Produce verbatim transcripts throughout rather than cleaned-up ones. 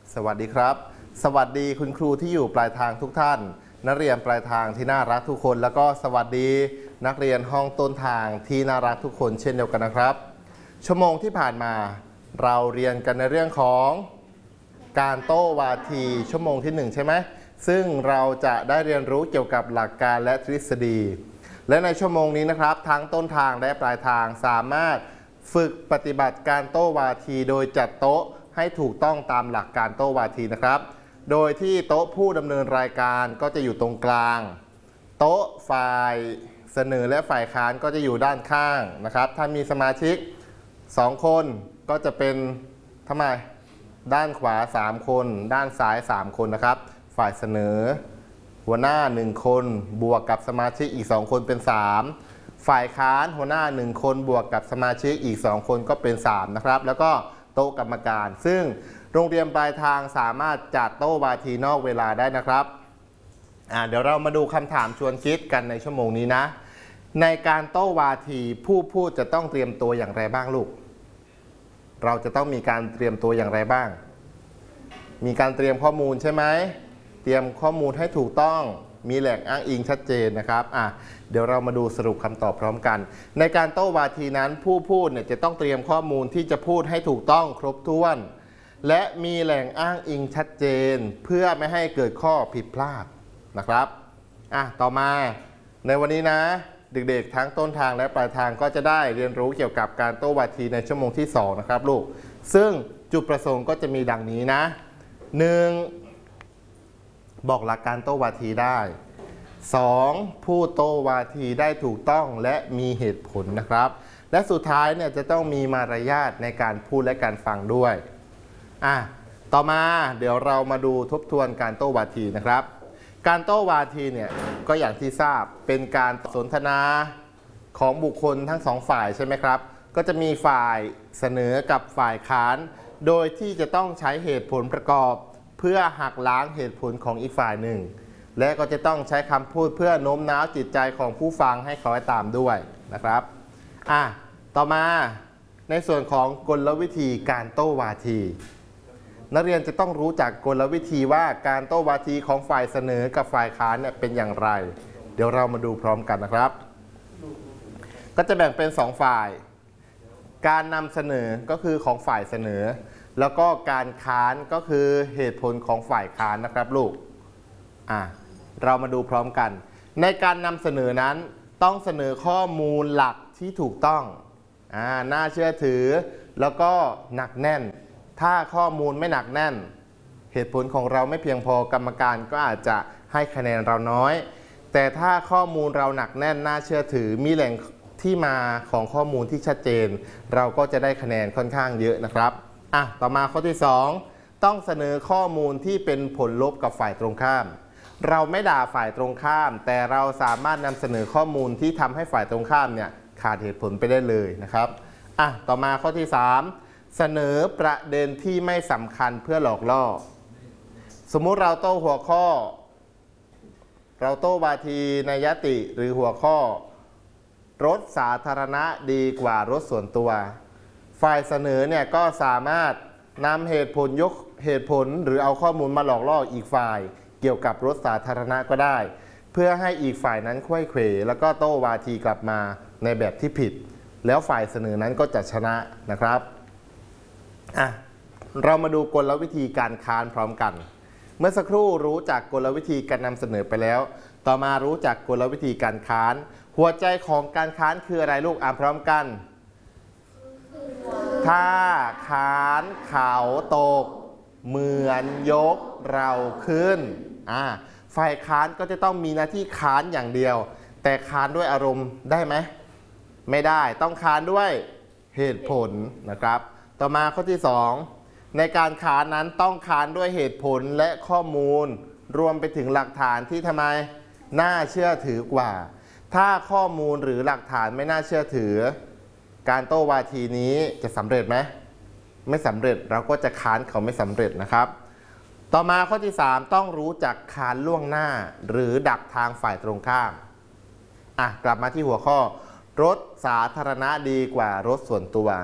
สวัสดีครับสวัสดีคุณครูที่อยู่ปลายทางทุกท่านนักเรียนปลายทางที่น่ารักทุกคนแล้วก็สวัสดีนักเรียนห้องต้นทางที่น่ารักทุกคนเช่นเดียวกันนะครับชั่วโมงที่ผ่านมาเราเรียนกันในเรื่องของการโต้วาทีชั่วโมงที่หนึ่งใช่ไหมซึ่งเราจะได้เรียนรู้เกี่ยวกับหลักการและทฤษฎีและในชั่วโมงนี้นะครับทั้งต้นทางและปลายทางสามารถฝึกปฏิบัติการโต้วาทีโดยจัดโต๊ะให้ถูกต้องตามหลักการโต้วาทีนะครับโดยที่โต๊ะผู้ดำเนินรายการก็จะอยู่ตรงกลางโต๊ะฝ่ายเสนอและฝ่ายค้านก็จะอยู่ด้านข้างนะครับถ้ามีสมาชิกสองคนก็จะเป็นทำไมด้านขวาสามคนด้านซ้ายสามคนนะครับฝ่ายเสนอหัวหน้าหนึ่งคนบวกกับสมาชิกอีกสองคนเป็นสามฝ่ายค้านหัวหน้าหนึ่งคนบวกกับสมาชิกอีกสองคนก็เป็นสามนะครับแล้วก็โต๊ะกรรมการซึ่งโรงเรียนปลายทางสามารถจัดโต๊ะวาทีนอกเวลาได้นะครับอ่าเดี๋ยวเรามาดูคำถามชวนคิดกันในชั่วโมงนี้นะในการโต้วาทีผู้พูดจะต้องเตรียมตัวอย่างไรบ้างลูกเราจะต้องมีการเตรียมตัวอย่างไรบ้างมีการเตรียมข้อมูลใช่ไหมเตรียมข้อมูลให้ถูกต้องมีแหล่งอ้างอิงชัดเจนนะครับอ่ะเดี๋ยวเรามาดูสรุปคำตอบพร้อมกันในการโต้วาทีนั้นผู้พูดเนี่ยจะต้องเตรียมข้อมูลที่จะพูดให้ถูกต้องครบถ้วนและมีแหล่งอ้างอิงชัดเจนเพื่อไม่ให้เกิดข้อผิดพลาดนะครับอ่ะต่อมาในวันนี้นะเด็กๆทั้งต้นทางและปลายทางก็จะได้เรียนรู้เกี่ยวกับการโต้วาทีในชั่วโมงที่สองนะครับลูกซึ่งจุดประสงค์ก็จะมีดังนี้นะหนึ่งบอกหลักการโต้วาทีได้สองพูดโต้วาทีได้ถูกต้องและมีเหตุผลนะครับและสุดท้ายเนี่ยจะต้องมีมารยาทในการพูดและการฟังด้วยอ่ะต่อมาเดี๋ยวเรามาดูทบทวนการโต้วาทีนะครับการโต้วาทีเนี่ยก็อย่างที่ทราบเป็นการสนทนาของบุคคลทั้งสองฝ่ายใช่ไหมครับก็จะมีฝ่ายเสนอกับฝ่ายค้านโดยที่จะต้องใช้เหตุผลประกอบเพื่อหักล้างเหตุผลของอีกฝ่ายหนึ่งและก็จะต้องใช้คำพูดเพื่อโน้มน้าวจิตใจของผู้ฟังให้เขาตามด้วยนะครับอ่ะต่อมาในส่วนของกลวิธีการโต้วาทีนักเรียนจะต้องรู้จักกลวิธีว่าการโต้วาทีของฝ่ายเสนอกับฝ่ายค้านเนี่ยเป็นอย่างไรเดี๋ยวเรามาดูพร้อมกันนะครับก็จะแบ่งเป็นสองฝ่ายการนำเสนอก็คือของฝ่ายเสนอแล้วก็การค้านก็คือเหตุผลของฝ่ายค้านนะครับลูกอ่ะเรามาดูพร้อมกันในการนำเสนอนั้นต้องเสนอข้อมูลหลักที่ถูกต้องอ่าน่าเชื่อถือแล้วก็หนักแน่นถ้าข้อมูลไม่หนักแน่นเหตุผลของเราไม่เพียงพอกรรมการก็อาจจะให้คะแนนเราน้อยแต่ถ้าข้อมูลเราหนักแน่นน่าเชื่อถือมีแหล่งที่มาของข้อมูลที่ชัดเจนเราก็จะได้คะแนนค่อนข้างเยอะนะครับอ่ะต่อมาข้อที่สองต้องเสนอข้อมูลที่เป็นผลลบกับฝ่ายตรงข้ามเราไม่ด่าฝ่ายตรงข้ามแต่เราสามารถนำเสนอข้อมูลที่ทำให้ฝ่ายตรงข้ามเนี่ยขาดเหตุผลไปได้เลยนะครับอ่ะต่อมาข้อที่สามเสนอประเด็นที่ไม่สำคัญเพื่อหลอกล่อสมมุติเราโต้หัวข้อเราโต้วาทีในยติหรือหัวข้อรถสาธารณะดีกว่ารถส่วนตัวฝ่ายเสนอเนี่ยก็สามารถนำเหตุผลยกเหตุผลหรือเอาข้อมูลมาหลอกล่ออีกฝ่ายเกี่ยวกับรถสาธารณะก็ได้เพื่อให้อีกฝ่ายนั้นควยเขวแล้วก็โต้วาทีกลับมาในแบบที่ผิดแล้วฝ่ายเสนอนั้นก็จะชนะนะครับอ่ะเรามาดูกลวิธีการค้านพร้อมกันเมื่อสักครู่รู้จักกลวิธีการนำเสนอไปแล้วต่อมารู้จักกลวิธีการค้านหัวใจของการค้านคืออะไรลูกอ่านพร้อมกันถ้าค้านเขาตกเหมือนยกเราขึ้นอ่าฝ่ายค้านก็จะต้องมีหน้าที่ค้านอย่างเดียวแต่ค้านด้วยอารมณ์ได้ไหมไม่ได้ต้องค้านด้วยเหตุผลนะครับต่อมาข้อที่สองในการค้านนั้นต้องค้านด้วยเหตุผลและข้อมูลรวมไปถึงหลักฐานที่ทำไมน่าเชื่อถือกว่าถ้าข้อมูลหรือหลักฐานไม่น่าเชื่อถือการโต้วาทีนี้จะสำเร็จไหมไม่สำเร็จเราก็จะค้านเขาไม่สำเร็จนะครับต่อมาข้อที่สามต้องรู้จักค้านล่วงหน้าหรือดักทางฝ่ายตรงข้ามอ่ะกลับมาที่หัวข้อรถสาธารณะดีกว่ารถส่วนตัว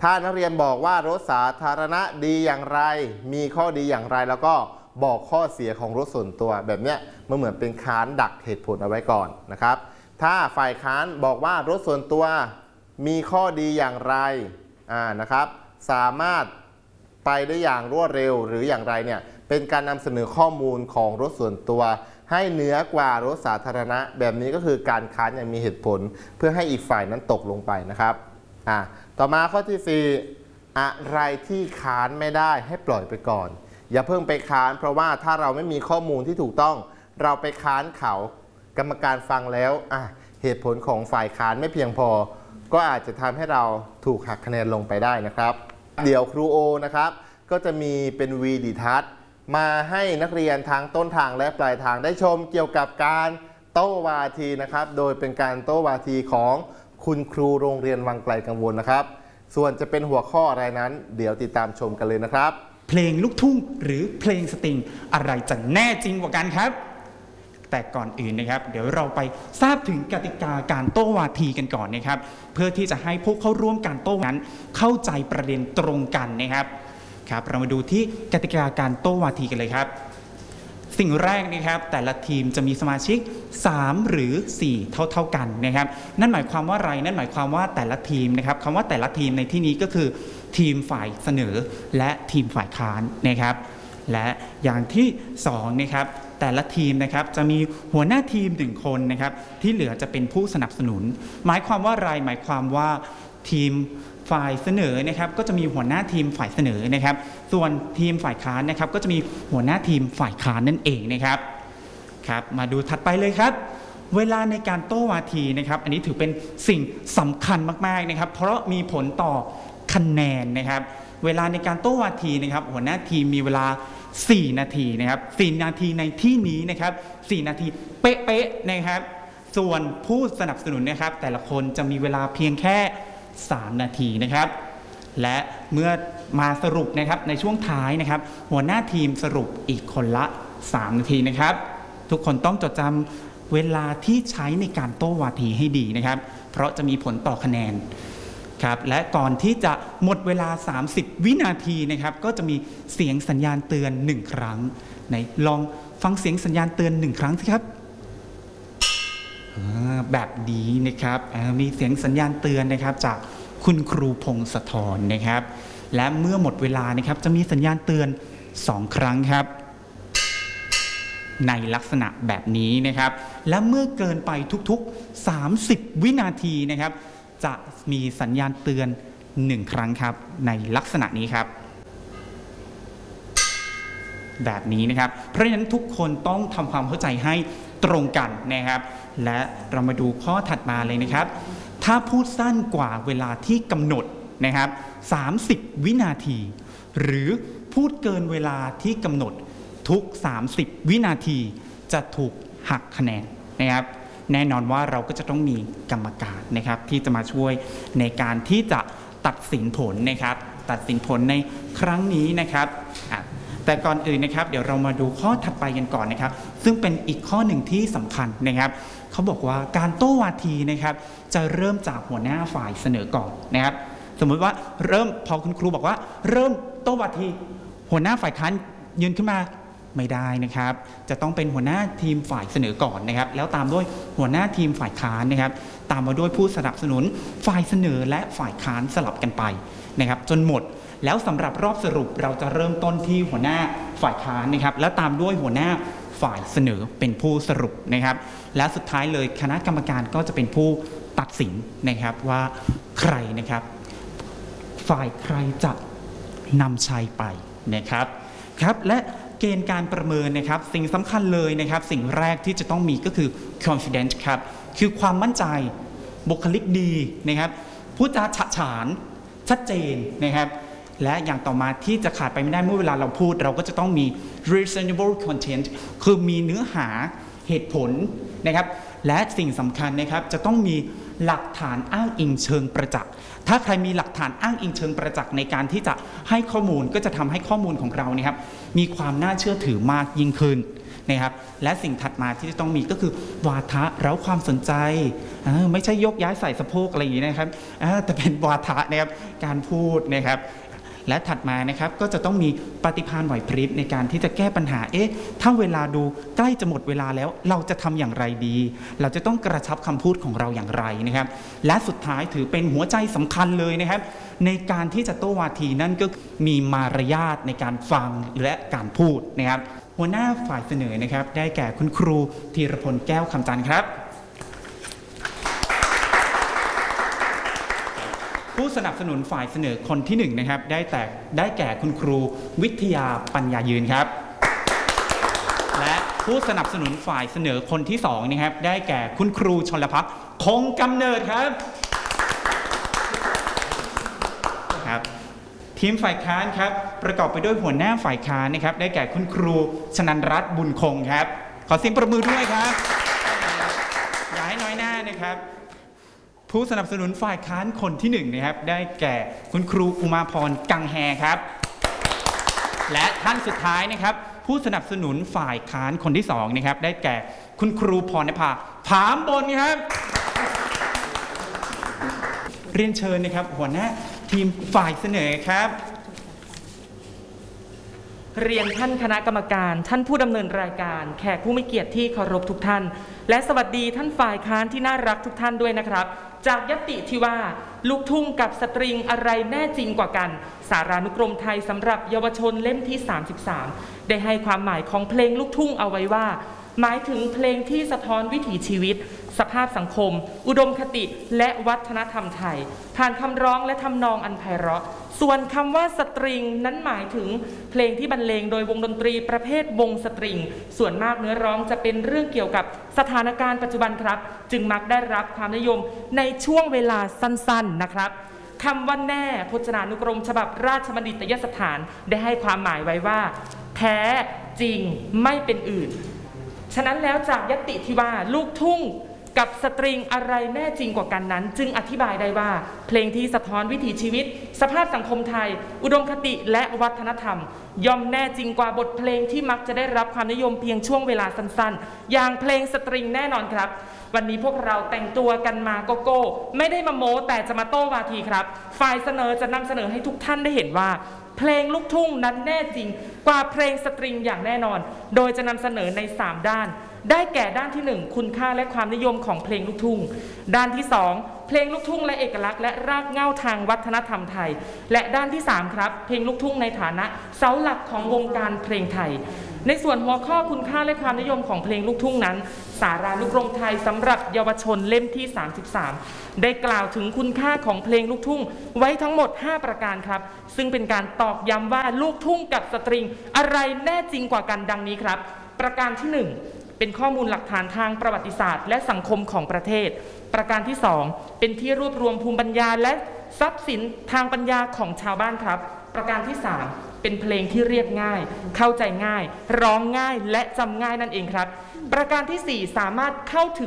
ถ้านักเรียนบอกว่ารถสาธารณะดีอย่างไรมีข้อดีอย่างไรแล้วก็บอกข้อเสียของรถส่วนตัวแบบเนี้ยมันเหมือนเป็นค้านดักเหตุผลเอาไว้ก่อนนะครับถ้าฝ่ายค้านบอกว่ารถส่วนตัวมีข้อดีอย่างไรอ่านะครับสามารถไปได้อย่างรวดเร็วหรืออย่างไรเนี่ยเป็นการนำเสนอข้อมูลของรถส่วนตัวให้เหนือกว่ารถสาธารณะแบบนี้ก็คือการค้านอย่างมีเหตุผลเพื่อให้อีกฝ่ายนั้นตกลงไปนะครับอ่าต่อมาข้อที่สี่อะไรที่ค้านไม่ได้ให้ปล่อยไปก่อนอย่าเพิ่งไปค้านเพราะว่าถ้าเราไม่มีข้อมูลที่ถูกต้องเราไปค้านเขากรรมการฟังแล้วอ่ะเหตุผลของฝ่ายค้านไม่เพียงพอก็อาจจะทำให้เราถูกหักคะแนนลงไปได้นะครับเดี๋ยวครูโอนะครับก็จะมีเป็นวีดิทัศน์มาให้นักเรียนทางต้นทางและปลายทางได้ชมเกี่ยวกับการโต้วาทีนะครับโดยเป็นการโต้วาทีของคุณครูโรงเรียนวังไกลกังวลนะครับส่วนจะเป็นหัวข้ออะไรนั้นเดี๋ยวติดตามชมกันเลยนะครับเพลงลูกทุ่งหรือเพลงสตริงอะไรจะแน่จริงกว่ากันครับแต่ก่อนอื่นนะครับเดี๋ยวเราไปทราบถึงกติกาการโต้วาทีกันก่อนนะครับเพื่อที่จะให้ผู้เข้าร่วมการโต้นั้นเข้าใจประเด็นตรงกันนะครับครับเรามาดูที่กติกาการโต้วาทีกันเลยครับสิ่งแรกนะครับแต่ละทีมจะมีสมาชิกสามหรือสี่เท่าๆกันนะครับนั่นหมายความว่าอะไรนั่นหมายความว่าแต่ละทีมนะครับคำว่าแต่ละทีมในที่นี้ก็คือทีมฝ่ายเสนอและทีมฝ่ายค้านนะครับและอย่างที่สองนะครับแต่ละทีมนะครับจะมีหัวหน้าทีมหนึ่งคนนะครับที่เหลือจะเป็นผู้สนับสนุนหมายความว่าอะไรหมายความว่าทีมฝ่ายเสนอนะครับก็จะมีหัวหน้าทีมฝ่ายเสนอนะครับส่วนทีมฝ่ายค้านนะครับก็จะมีหัวหน้าทีมฝ่ายค้านนั่นเองนะครับครับมาดูถัดไปเลยครับเวลาในการโต้วาทีนะครับอันนี้ถือเป็นสิ่งสำคัญมากๆนะครับเพราะมีผลต่อคะแนนนะครับเวลาในการโต้วาทีนะครับหัวหน้าทีมมีเวลาสี่นาทีนะครับสี่นาทีในที่นี้นะครับสี่นาทีเป๊ะๆนะครับส่วนผู้สนับสนุนนะครับแต่ละคนจะมีเวลาเพียงแค่สามนาทีนะครับและเมื่อมาสรุปนะครับในช่วงท้ายนะครับหัวหน้าทีมสรุปอีกคนละสามนาทีนะครับทุกคนต้องจดจำเวลาที่ใช้ในการโต้วาทีให้ดีนะครับเพราะจะมีผลต่อคะแนนครับและก่อนที่จะหมดเวลาสามสิบวินาทีนะครับก็จะมีเสียงสัญญาณเตือนหนึ่งครั้งไหนลองฟังเสียงสัญญาณเตือนหนึ่งครั้งสิครับแบบนี้นะครับมีเสียงสัญญาณเตือนนะครับจากคุณครูพงศธรนะครับและเมื่อหมดเวลานะครับจะมีสัญญาณเตือนสองครั้งครับในลักษณะแบบนี้นะครับและเมื่อเกินไปทุกๆสามสิบวินาทีนะครับจะมีสัญญาณเตือนหนึ่งครั้งครับในลักษณะนี้ครับแบบนี้นะครับเพราะฉะนั้นทุกคนต้องทำความเข้าใจให้ตรงกันนะครับและเรามาดูข้อถัดมาเลยนะครับถ้าพูดสั้นกว่าเวลาที่กำหนดนะครับสามสิบวินาทีหรือพูดเกินเวลาที่กำหนดทุกสามสิบวินาทีจะถูกหักคะแนนนะครับแน่นอนว่าเราก็จะต้องมีกรรมการนะครับที่จะมาช่วยในการที่จะตัดสินผลนะครับตัดสินผลในครั้งนี้นะครับแต่ก่อนอื่นนะครับเดี๋ยวเรามาดูข้อถัดไปกันก่อนนะครับซึ่งเป็นอีกข้อหนึ่งที่สำคัญนะครับเขาบอกว่าการโต้วาทีนะครับจะเริ่มจากหัวหน้าฝ่ายเสนอก่อนนะครับสมมุติว่าเริ่มพอคุณครูบอกว่าเริ่มโต้วาทีหัวหน้าฝ่ายค้านยืนขึ้นมาไม่ได้นะครับจะต้องเป็นหัวหน้าทีมฝ่ายเสนอก่อนนะครับแล้วตามด้วยหัวหน้าทีมฝ่ายค้านนะครับตามมาด้วยผู้สนับสนุนฝ่ายเสนอและฝ่ายค้านสลับกันไปนะครับจนหมดแล้วสำหรับรอบสรุปเราจะเริ่มต้นที่หัวหน้าฝ่ายค้านนะครับแล้วตามด้วยหัวหน้าฝ่ายเสนอเป็นผู้สรุปนะครับและสุดท้ายเลยคณะกรรมการก็จะเป็นผู้ตัดสินนะครับว่าใครนะครับฝ่ายใครจะนำชัยไปนะครับครับและเกณฑ์การประเมินนะครับสิ่งสำคัญเลยนะครับสิ่งแรกที่จะต้องมีก็คือ confidence ครับคือความมั่นใจบุคลิกดีนะครับพูดจาฉะฉานชัดเจนนะครับและอย่างต่อมาที่จะขาดไปไม่ได้เมื่อเวลาเราพูดเราก็จะต้องมี reasonable content คือมีเนื้อหาเหตุผลนะครับและสิ่งสำคัญนะครับจะต้องมีหลักฐานอ้างอิงเชิงประจักษ์ถ้าใครมีหลักฐานอ้างอิงเชิงประจักษ์ในการที่จะให้ข้อมูลก็จะทำให้ข้อมูลของเรานะครับมีความน่าเชื่อถือมากยิ่งขึ้นนะครับและสิ่งถัดมาที่จะต้องมีก็คือวาทะเร้าความสนใจไม่ใช่ยกย้ายใส่สะโพกอะไรอย่างนี้นะครับแต่เป็นวาทะนะครับการพูดนะครับและถัดมานะครับก็จะต้องมีปฏิภาณไหวพริบในการที่จะแก้ปัญหาเอ๊ะถ้าเวลาดูใกล้จะหมดเวลาแล้วเราจะทำอย่างไรดีเราจะต้องกระชับคำพูดของเราอย่างไรนะครับและสุดท้ายถือเป็นหัวใจสำคัญเลยนะครับในการที่จะโต้วาทีนั่นก็มีมารยาทในการฟังและการพูดนะครับหัวหน้าฝ่ายเสนอนะครับได้แก่คุณครูธีรพลแก้วคำจันทร์ครับผู้สนับสนุนฝ่ายเสนอคนที่หนึ่งนะครับได้แต่ได้แก่คุณครูวิทยาปัญญายืนครับและผู้สนับสนุนฝ่ายเสนอคนที่สองนะครับได้แก่คุณครูชลภักดิ์คงกำเนิดครับครับทีมฝ่ายค้านครับประกอบไปด้วยหัวหน้าฝ่ายค้านนะครับได้แก่คุณครูชนันรัตน์บุญคงครับขอเสียงประมือด้วยครับอย่าให้น้อยหน้านะครับผู้สนับสนุนฝ่ายค้านคนที่หนึ่งนะครับได้แก่คุณครูอุมาพรกังแฮครับและท่านสุดท้ายนะครับผู้สนับสนุนฝ่ายค้านคนที่สองนะครับได้แก่คุณครูพรณภาผามบนครับเรียนเชิญนะครับหัวหน้าทีมฝ่ายเสนอครับเรียนท่านคณะกรรมการท่านผู้ดำเนินรายการแขกผู้มีเกียรติที่เคารพทุกท่านและสวัสดีท่านฝ่ายค้านที่น่ารักทุกท่านด้วยนะครับจากญัตติที่ว่าลูกทุ่งกับสตริงอะไรแน่จริงกว่ากันสารานุกรมไทยสำหรับเยาวชนเล่มที่สามสิบสามได้ให้ความหมายของเพลงลูกทุ่งเอาไว้ว่าหมายถึงเพลงที่สะท้อนวิถีชีวิตสภาพสังคมอุดมคติและวัฒนธรรมไทยผ่านคำร้องและทำนองอันไพเราะส่วนคำว่าสตริงนั้นหมายถึงเพลงที่บรรเลงโดยวงดนตรีประเภทวงสตริงส่วนมากเนื้อร้องจะเป็นเรื่องเกี่ยวกับสถานการณ์ปัจจุบันครับจึงมักได้รับความนิยมในช่วงเวลาสั้นๆนะครับคำว่าแน่พจนานุกรมฉบับราชบัณฑิตยสถานได้ให้ความหมายไว้ว่าแท้จริงไม่เป็นอื่นฉะนั้นแล้วจากญัตติที่ว่าลูกทุ่งกับสตริงอะไรแน่จริงกว่ากันนั้นจึงอธิบายได้ว่าเพลงที่สะท้อนวิถีชีวิตสภาพสังคมไทยอุดมคติและวัฒนธรรมย่อมแน่จริงกว่าบทเพลงที่มักจะได้รับความนิยมเพียงช่วงเวลาสั้นๆอย่างเพลงสตริงแน่นอนครับวันนี้พวกเราแต่งตัวกันมาโกโก้ไม่ได้มาโม้แต่จะมาโต้วาทีครับฝ่ายเสนอจะนำเสนอให้ทุกท่านได้เห็นว่าเพลงลูกทุ่งนั้นแน่จริงกว่าเพลงสตริงอย่างแน่นอนโดยจะนำเสนอในสามด้านได้แก่ด้านที่หนึ่งคุณค่าและความนิยมของเพลงลูกทุ่งด้านที่สองเพลงลูกทุ่งและเอกลักษณ์และรากเหง้าทางวัฒนธรรมไทยและด้านที่สามครับเพลงลูกทุ่งในฐานะเสาหลักของวงการเพลงไทยในส่วนหัวข้อคุณค่าและความนิยมของเพลงลูกทุ่งนั้นสารานุกรมไทยสำหรับเยาวชนเล่มที่สามสิบสามได้กล่าวถึงคุณค่าของเพลงลูกทุ่งไว้ทั้งหมดห้าประการครับซึ่งเป็นการตอกย้ำว่าลูกทุ่งกับสตริงอะไรแน่จริงกว่ากันดังนี้ครับประการที่หนึ่งเป็นข้อมูลหลักฐานทางประวัติศาสตร์และสังคมของประเทศประการที่สองเป็นที่รวบรวมภูมิปัญญาและทรัพย์สินทางปัญญาของชาวบ้านครับประการที่สามเป็นเพลงที่เรียบง่ายเข้าใจง่ายร้องง่ายและจำง่ายนั่นเองครับประการที่สี่สามารถเข้าถึง